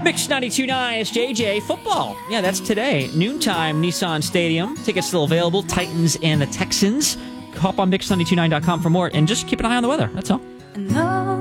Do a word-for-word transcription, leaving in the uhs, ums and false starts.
Mix ninety-two point nine is J J football. Yeah, that's today. Noontime, Nissan Stadium. Tickets still available. Titans and the Texans. Hop on mix ninety-two point nine dot com for more, and just keep an eye on the weather. That's all. No.